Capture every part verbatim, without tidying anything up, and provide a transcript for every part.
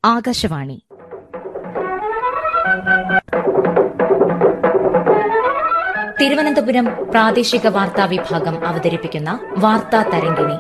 ആകാശവാണി. തിരുവനന്തപുരം പ്രാദേശിക വാർത്താ വിഭാഗം അവതരിപ്പിക്കുന്ന വാർത്താ തരംഗിണി.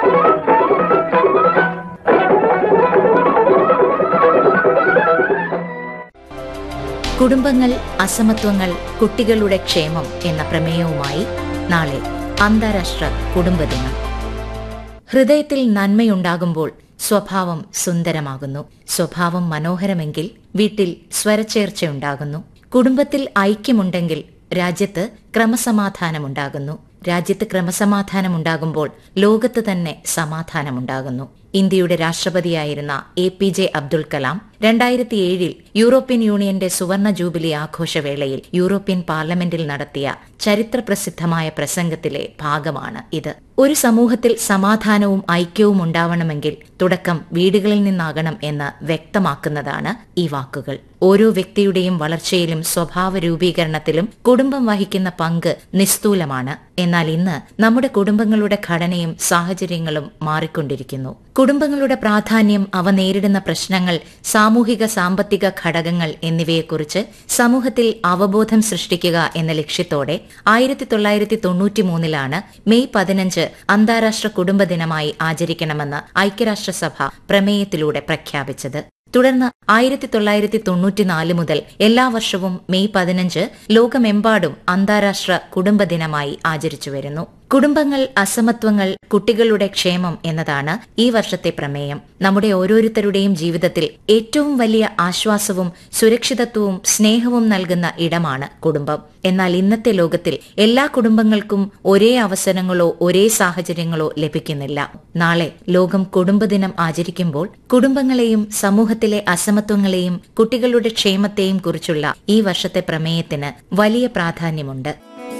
കുടുംബങ്ങൾ, അസമത്വങ്ങൾ, കുട്ടികളുടെ ക്ഷേമം എന്ന പ്രമേയവുമായി നാളെ അന്താരാഷ്ട്ര കുടുംബദിനം. ഹൃദയത്തിൽ നന്മയുണ്ടാകുമ്പോൾ സ്വഭാവം സുന്ദരമാകുന്നു. സ്വഭാവം മനോഹരമെങ്കിൽ വീട്ടിൽ സ്വരച്ചേർച്ചയുണ്ടാകുന്നു. കുടുംബത്തിൽ ഐക്യമുണ്ടെങ്കിൽ രാജ്യത്ത് ക്രമസമാധാനമുണ്ടാകുന്നു. രാജ്യത്ത് ക്രമസമാധാനമുണ്ടാകുമ്പോൾ ലോകത്ത് തന്നെ സമാധാനമുണ്ടാകുന്നു. ഇന്ത്യയുടെ രാഷ്ട്രപതിയായിരുന്ന A P J Abdul Kalam രണ്ടായിരത്തി ഏഴിൽ യൂറോപ്യൻ യൂണിയന്റെ സുവർണ ജൂബിലി ആഘോഷവേളയിൽ യൂറോപ്യൻ പാർലമെന്റിൽ നടത്തിയ ചരിത്രപ്രസിദ്ധമായ പ്രസംഗത്തിലെ ഭാഗമാണ് ഇത്. ഒരു സമൂഹത്തിൽ സമാധാനവും ഐക്യവും ഉണ്ടാവണമെങ്കിൽ തുടക്കം വീടുകളിൽ നിന്നാകണം എന്ന് വ്യക്തമാക്കുന്നതാണ് ഈ വാക്കുകൾ. ഓരോ വ്യക്തിയുടെയും വളർച്ചയിലും സ്വഭാവ രൂപീകരണത്തിലും കുടുംബം വഹിക്കുന്ന പങ്ക് നിസ്തൂലമാണ്. എന്നാൽ ഇന്ന് നമ്മുടെ കുടുംബങ്ങളുടെ ഘടനയും സാഹചര്യങ്ങളും മാറിക്കൊണ്ടിരിക്കുന്നു. കുടുംബങ്ങളുടെ പ്രാധാന്യം, അവ നേരിടുന്ന പ്രശ്നങ്ങൾ, സാമൂഹിക സാമ്പത്തിക ഘടകങ്ങൾ എന്നിവയെക്കുറിച്ച് സമൂഹത്തിൽ അവബോധം സൃഷ്ടിക്കുക എന്ന ലക്ഷ്യത്തോടെ ആയിരത്തി തൊള്ളായിരത്തി തൊണ്ണൂറ്റി മൂന്നിലാണ് മെയ് പതിനഞ്ച് അന്താരാഷ്ട്ര കുടുംബദിനമായി ആചരിക്കണമെന്ന് ഐക്യരാഷ്ട്രസഭ പ്രമേയത്തിലൂടെ പ്രഖ്യാപിച്ചത്. തുടർന്ന് ആയിരത്തി തൊള്ളായിരത്തി തൊണ്ണൂറ്റിനാല് മുതൽ എല്ലാ വർഷവും മെയ് പതിനഞ്ച് ലോകമെമ്പാടും അന്താരാഷ്ട്ര കുടുംബദിനമായി ആചരിച്ചുവരുന്നു. കുടുംബങ്ങൾ, അസമത്വങ്ങൾ, കുട്ടികളുടെ ക്ഷേമം എന്നതാണ് ഈ വർഷത്തെ പ്രമേയം. നമ്മുടെ ഓരോരുത്തരുടെയും ജീവിതത്തിൽ ഏറ്റവും വലിയ ആശ്വാസവും സുരക്ഷിതത്വവും സ്നേഹവും നൽകുന്ന ഇടമാണ് കുടുംബം. എന്നാൽ ഇന്നത്തെ ലോകത്തിൽ എല്ലാ കുടുംബങ്ങൾക്കും ഒരേ അവസരങ്ങളോ ഒരേ സാഹചര്യങ്ങളോ ലഭിക്കുന്നില്ല. നാളെ ലോകം കുടുംബദിനം ആചരിക്കുമ്പോൾ കുടുംബങ്ങളെയും സമൂഹത്തിലെ അസമത്വങ്ങളെയും കുട്ടികളുടെ ക്ഷേമത്തെയും കുറിച്ചുള്ള ഈ വർഷത്തെ പ്രമേയത്തിന് വലിയ പ്രാധാന്യമുണ്ട്.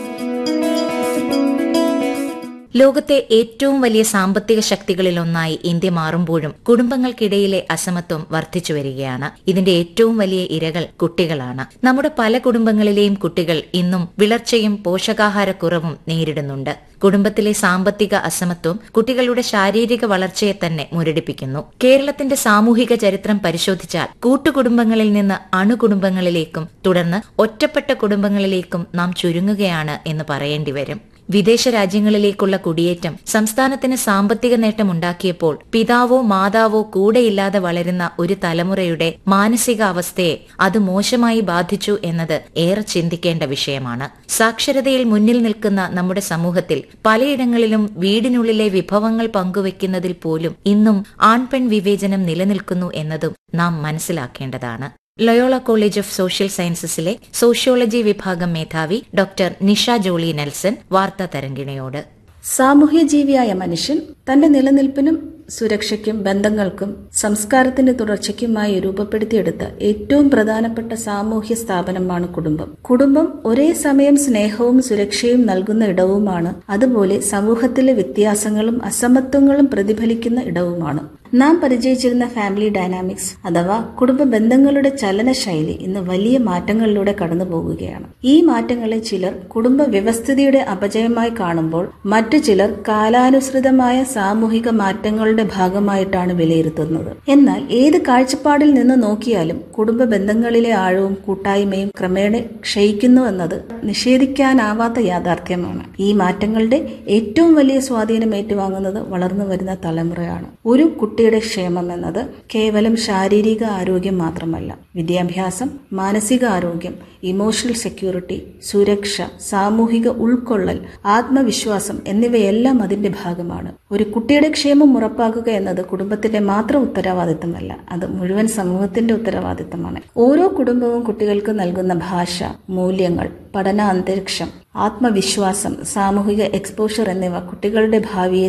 ലോകത്തെ ഏറ്റവും വലിയ സാമ്പത്തിക ശക്തികളിലൊന്നായി ഇന്ത്യ മാറുമ്പോഴും കുടുംബങ്ങൾക്കിടയിലെ അസമത്വം വർദ്ധിച്ചുവരികയാണ്. ഇതിന്റെ ഏറ്റവും വലിയ ഇരകൾ കുട്ടികളാണ്. നമ്മുടെ പല കുടുംബങ്ങളിലെയും കുട്ടികൾ ഇന്നും വിളർച്ചയും പോഷകാഹാരക്കുറവും നേരിടുന്നുണ്ട്. കുടുംബത്തിലെ സാമ്പത്തിക അസമത്വം കുട്ടികളുടെ ശാരീരിക വളർച്ചയെ തന്നെ മുരടിപ്പിക്കുന്നു. കേരളത്തിന്റെ സാമൂഹിക ചരിത്രം പരിശോധിച്ചാൽ കൂട്ടുകുടുംബങ്ങളിൽ നിന്ന് അണുകുടുംബങ്ങളിലേക്കും തുടർന്ന് ഒറ്റപ്പെട്ട കുടുംബങ്ങളിലേക്കും നാം ചുരുങ്ങുകയാണ് എന്ന് പറയേണ്ടി വരും. വിദേശ രാജ്യങ്ങളിലേക്കുള്ള കുടിയേറ്റം സംസ്ഥാനത്തിന് സാമ്പത്തിക നേട്ടമുണ്ടാക്കിയപ്പോൾ പിതാവോ മാതാവോ കൂടെയില്ലാതെ വളരുന്ന ഒരു തലമുറയുടെ മാനസികാവസ്ഥയെ അത് മോശമായി ബാധിച്ചു എന്നത് ഏറെ ചിന്തിക്കേണ്ട വിഷയമാണ്. സാക്ഷരതയിൽ മുന്നിൽ നിൽക്കുന്ന നമ്മുടെ സമൂഹത്തിൽ പലയിടങ്ങളിലും വീടിനുള്ളിലെ വിഭവങ്ങൾ പങ്കുവെക്കുന്നതിൽ പോലും ഇന്നും ആൺപെൺ വിവേചനം നിലനിൽക്കുന്നു എന്നതും നാം മനസ്സിലാക്കേണ്ടതാണ്. Loyola college of social സയൻസസിലെ sociology വിഭാഗം മേധാവി ഡോക്ടർ നിഷ ജോളി നെൽസൺ വാർത്താ തരംഗിണിയോട്. സാമൂഹ്യ ജീവിയായ മനുഷ്യൻ തന്റെ നിലനിൽപ്പിനും സുരക്ഷയ്ക്കും ബന്ധങ്ങൾക്കും സംസ്കാരത്തിന്റെ തുടർച്ചയ്ക്കുമായി രൂപപ്പെടുത്തിയെടുത്ത ഏറ്റവും പ്രധാനപ്പെട്ട സാമൂഹ്യ സ്ഥാപനമാണ് കുടുംബം. കുടുംബം ഒരേ സമയം സ്നേഹവും സുരക്ഷയും നൽകുന്ന ഇടവുമാണ്. അതുപോലെ സമൂഹത്തിലെ വ്യത്യാസങ്ങളും അസമത്വങ്ങളും പ്രതിഫലിക്കുന്ന ഇടവുമാണ്. നാം പരിചയിച്ചിരുന്ന ഫാമിലി ഡൈനാമിക്സ് അഥവാ കുടുംബ ബന്ധങ്ങളുടെ ചലനശൈലി ഇന്ന് വലിയ മാറ്റങ്ങളിലൂടെ കടന്നു പോകുകയാണ്. ഈ മാറ്റങ്ങളെ ചിലർ കുടുംബ വ്യവസ്ഥിതിയുടെ അപജയമായി കാണുമ്പോൾ മറ്റു ചിലർ കാലാനുസൃതമായ സാമൂഹിക മാറ്റങ്ങളുടെ ഭാഗമായിട്ടാണ് വിലയിരുത്തുന്നത്. എന്നാൽ ഏത് കാഴ്ചപ്പാടിൽ നിന്ന് നോക്കിയാലും കുടുംബ ബന്ധങ്ങളിലെ ആഴവും കൂട്ടായ്മയും ക്രമേണ ക്ഷയിക്കുന്നു എന്നത് നിഷേധിക്കാനാവാത്ത യാഥാർത്ഥ്യമാണ്. ഈ മാറ്റങ്ങളുടെ ഏറ്റവും വലിയ സ്വാധീനം ഏറ്റുവാങ്ങുന്നത് വളർന്നു വരുന്ന തലമുറയാണ്. ഒരു കുട്ടിയുടെ ക്ഷേമം എന്നത് കേവലം ശാരീരിക ആരോഗ്യം മാത്രമല്ല. വിദ്യാഭ്യാസം, മാനസിക ആരോഗ്യം, ഇമോഷണൽ സെക്യൂരിറ്റി, സുരക്ഷ, സാമൂഹിക ഉൾക്കൊള്ളൽ, ആത്മവിശ്വാസം എന്നിവയെല്ലാം അതിന്റെ ഭാഗമാണ്. ഒരു കുട്ടിയുടെ ക്ഷേമം ഉറപ്പാക്കുക എന്നത് കുടുംബത്തിന്റെ മാത്രം ഉത്തരവാദിത്തമല്ല, അത് മുഴുവൻ സമൂഹത്തിന്റെ ഉത്തരവാദിത്തമാണ്. ഓരോ കുടുംബവും കുട്ടികൾക്ക് നൽകുന്ന ഭാഷ, മൂല്യങ്ങൾ, പഠന അന്തരീക്ഷം, ആത്മവിശ്വാസം, സാമൂഹിക എക്സ്പോഷർ എന്നിവ കുട്ടികളുടെ ഭാവിയെ